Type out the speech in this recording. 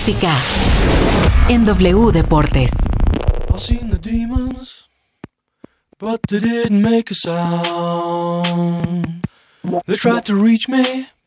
música en W Deportes. I've seen the demons, but they didn't make a sound. They tried to reach me,